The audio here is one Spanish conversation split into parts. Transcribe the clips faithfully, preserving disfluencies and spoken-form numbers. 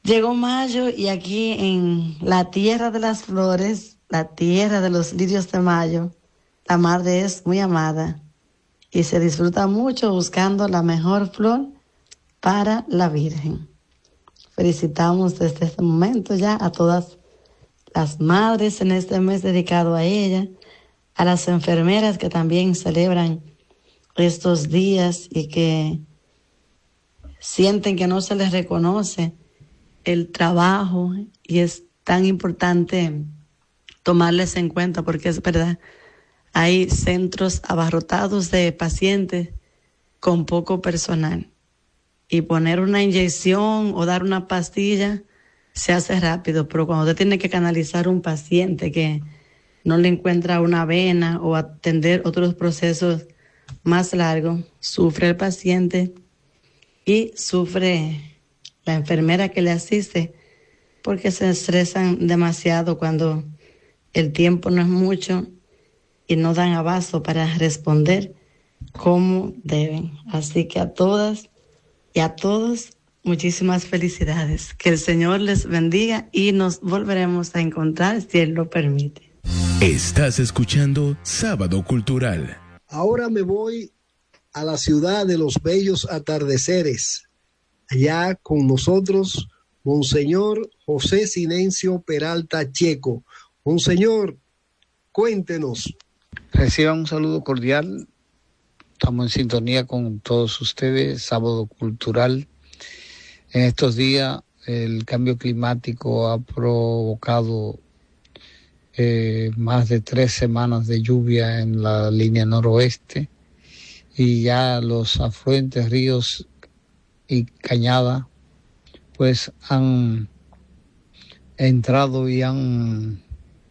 Llegó mayo y aquí en la tierra de las flores, la tierra de los lirios de mayo, la madre es muy amada y se disfruta mucho buscando la mejor flor para la Virgen. Felicitamos desde este momento ya a todas las madres en este mes dedicado a ella, a las enfermeras que también celebran estos días y que sienten que no se les reconoce el trabajo, y es tan importante tomarles en cuenta porque es verdad, hay centros abarrotados de pacientes con poco personal y poner una inyección o dar una pastilla se hace rápido, pero cuando usted tiene que canalizar un paciente que no le encuentra una vena o atender otros procesos más largos, sufre el paciente y sufre la enfermera que le asiste porque se estresan demasiado cuando el tiempo no es mucho y no dan abasto para responder como deben. Así que a todas y a todos, muchísimas felicidades. Que el Señor les bendiga y nos volveremos a encontrar si Él lo permite. Estás escuchando Sábado Cultural. Ahora me voy a la ciudad de los bellos atardeceres. Allá con nosotros, Monseñor José Sinencio Peralta Checo. Monseñor, cuéntenos. Reciban un saludo cordial. Estamos en sintonía con todos ustedes, Sábado Cultural. En estos días el cambio climático ha provocado eh, más de tres semanas de lluvia en la línea noroeste y ya los afluentes ríos y cañada pues han entrado y han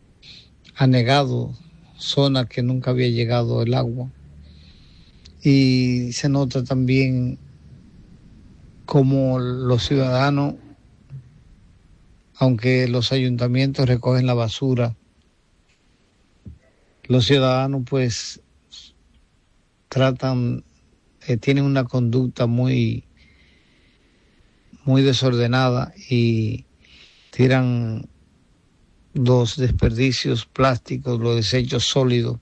anegado zonas que nunca había llegado el agua, y se nota también como los ciudadanos, aunque los ayuntamientos recogen la basura, los ciudadanos pues tratan, eh, tienen una conducta muy muy desordenada y tiran los desperdicios plásticos, los desechos sólidos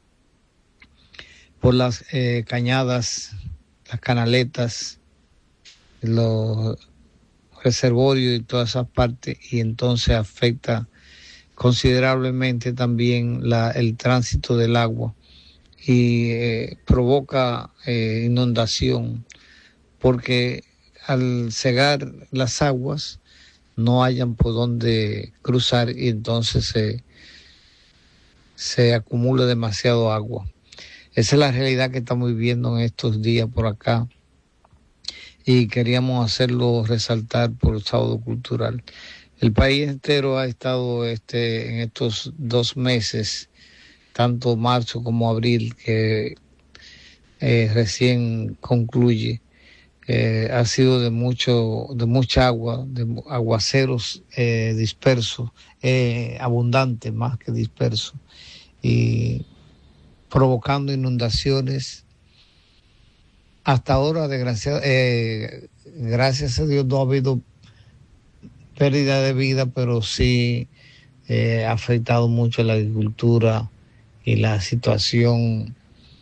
por las eh, cañadas, las canaletas, los reservorios y todas esas partes, y entonces afecta considerablemente también la, el tránsito del agua y eh, provoca eh, inundación, porque al cegar las aguas no hayan por dónde cruzar y entonces se, se acumula demasiado agua. Esa es la realidad que estamos viviendo en estos días por acá y queríamos hacerlo resaltar por el Sábado Cultural. El país entero ha estado este, en estos dos meses, tanto marzo como abril, que eh, recién concluye, Eh, ha sido de mucho, de mucha agua, de aguaceros eh, dispersos, eh, abundantes más que dispersos, y provocando inundaciones. Hasta ahora, desgraciad, eh, gracias a Dios, no ha habido pérdida de vida, pero sí eh, ha afectado mucho la agricultura y la situación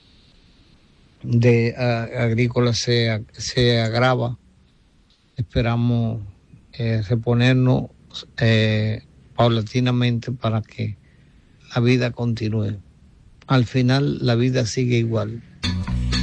de uh, agrícola se, se agrava. Esperamos eh, reponernos eh, paulatinamente para que la vida continúe. Al final la vida sigue igual.